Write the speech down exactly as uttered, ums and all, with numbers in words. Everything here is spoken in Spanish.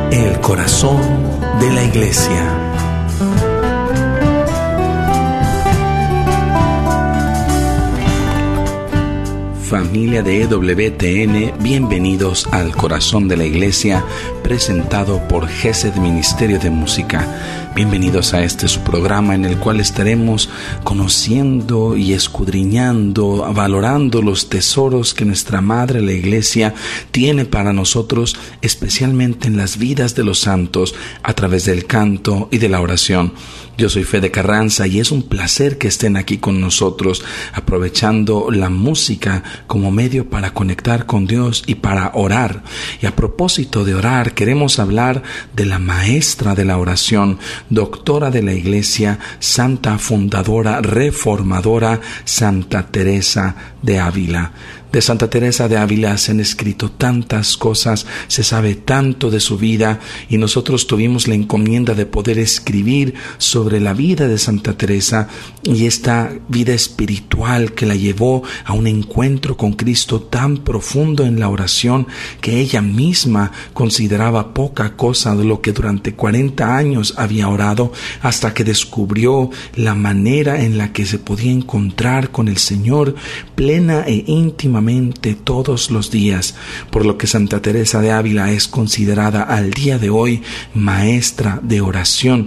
El corazón de la Iglesia. Familia de E W T N, bienvenidos al Corazón de la Iglesia, presentado por Gesed Ministerio de Música. Bienvenidos a este su programa en el cual estaremos conociendo y escudriñando, valorando los tesoros que nuestra Madre, la Iglesia, tiene para nosotros, especialmente en las vidas de los santos, a través del canto y de la oración. Yo soy Fede Carranza y es un placer que estén aquí con nosotros, aprovechando la música como medio para conectar con Dios y para orar. Y a propósito de orar, queremos hablar de la maestra de la oración, doctora de la Iglesia, santa fundadora, reformadora, Santa Teresa de Ávila. De Santa Teresa de Ávila se han escrito tantas cosas, se sabe tanto de su vida, y nosotros tuvimos la encomienda de poder escribir sobre la vida de Santa Teresa y esta vida espiritual que la llevó a un encuentro con Cristo tan profundo en la oración que ella misma consideraba poca cosa de lo que durante cuarenta años había orado, hasta que descubrió la manera en la que se podía encontrar con el Señor plena e íntima todos los días, por lo que Santa Teresa de Ávila es considerada al día de hoy maestra de oración.